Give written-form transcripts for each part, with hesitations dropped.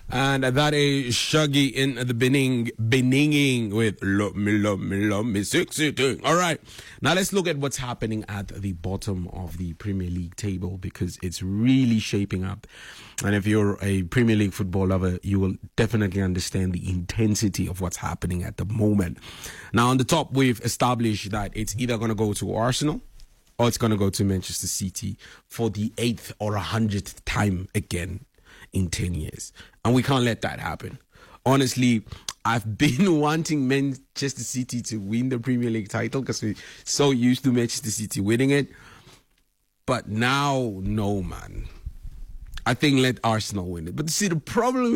And that is Shaggy in the Beninging with Love Me Sexy Thing. All right. Now let's look at what's happening at the bottom of the Premier League table, because it's really shaping up. And if you're a Premier League football lover, you will definitely understand the intensity of what's happening at the moment. Now on the top, we've established that it's either going to go to Arsenal or it's going to go to Manchester City for the 8th or 100th time again in 10 years. And we can't let that happen. Honestly, I've been wanting Manchester City to win the Premier League title because we're so used to Manchester City winning it. But now, no, man. I think let Arsenal win it. But see, the problem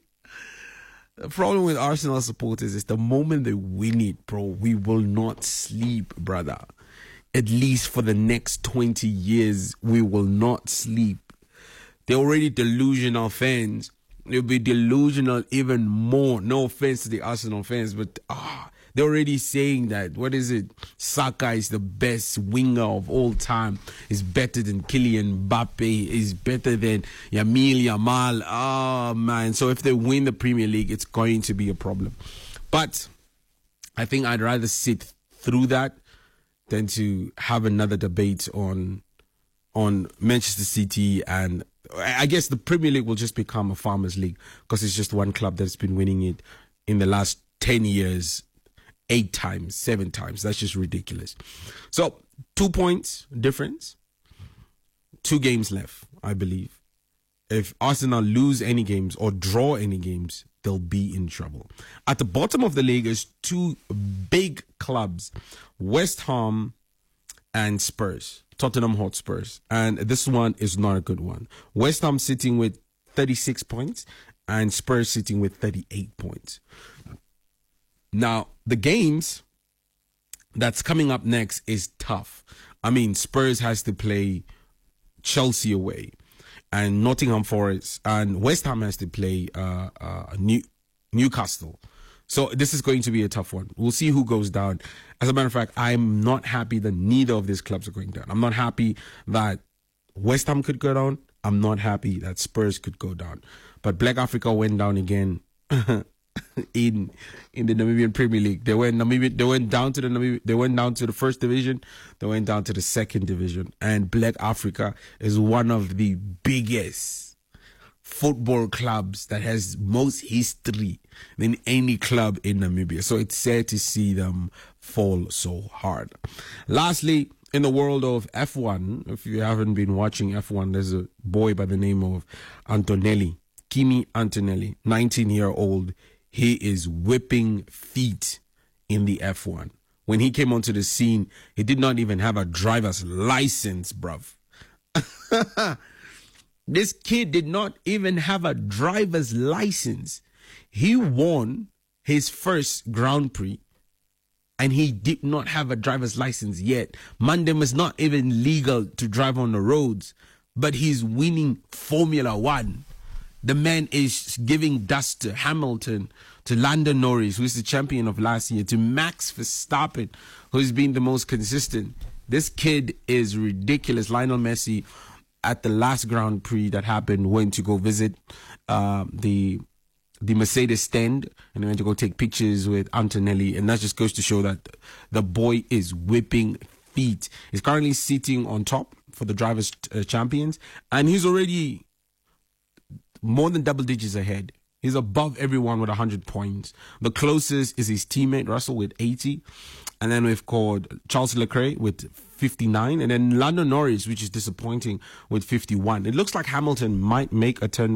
with Arsenal supporters is the moment they win it, bro, we will not sleep, brother. At least for the next 20 years, we will not sleep. They're already delusional fans. They'll be delusional even more. No offense to the Arsenal fans, but they're already saying that. What is it? Saka is the best winger of all time. He's better than Kylian Mbappe. He's better than Lamine Yamal. Oh, man. So if they win the Premier League, it's going to be a problem. But I think I'd rather sit through that than to have another debate on Manchester City. And I guess the Premier League will just become a farmers' league because it's just one club that's been winning it in the last 10 years, 8 times, 7 times. That's just ridiculous. So 2 points difference, 2 games left, I believe. If Arsenal lose any games or draw any games, they'll be in trouble. At the bottom of the league is 2 big clubs, West Ham and Spurs, Tottenham Hotspurs. And this one is not a good one. West Ham sitting with 36 points and Spurs sitting with 38 points. Now, the games that's coming up next is tough. I mean, Spurs has to play Chelsea away, and Nottingham Forest, and West Ham has to play Newcastle. So this is going to be a tough one. We'll see who goes down. As a matter of fact, I'm not happy that neither of these clubs are going down. I'm not happy that West Ham could go down. I'm not happy that Spurs could go down. But Black Africa went down again in the Namibian Premier League. They went down to the first division. They went down to the second division. And Black Africa is one of the biggest football clubs that has most history than any club in Namibia. So it's sad to see them fall so hard. Lastly, in the world of F1, if you haven't been watching F1, there's a boy by the name of Antonelli, Kimi Antonelli, 19-year-old. He is whipping feet in the F1. When he came onto the scene, he did not even have a driver's license, bruv. This kid did not even have a driver's license. He won his first Grand Prix and he did not have a driver's license yet. Mandem is not even legal to drive on the roads, but he's winning Formula One. The man is giving dust to Hamilton, to Lando Norris, who is the champion of last year, to Max Verstappen, who's been the most consistent. This kid is ridiculous. Lionel Messi, at the last Grand Prix that happened, went to go visit the Mercedes stand and went to go take pictures with Antonelli. And that just goes to show that the boy is whipping feet. He's currently sitting on top for the Drivers' Champions. And he's already more than double digits ahead. He's above everyone with 100 points. The closest is his teammate, Russell, with 80. And then we've called Charles Leclerc with 59. And then Lando Norris, which is disappointing, with 51. It looks like Hamilton might make a turn